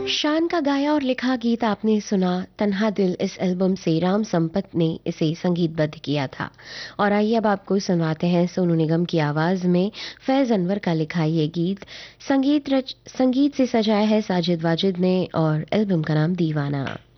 शान का गाया और लिखा गीत आपने सुना। तन्हा दिल इस एल्बम से राम संपत ने इसे संगीतबद्ध किया था। और आइए अब आपको सुनवाते हैं सोनू निगम की आवाज में फैज अनवर का लिखा ये गीत। संगीत से सजाया है साजिद वाजिद ने और एल्बम का नाम दीवाना।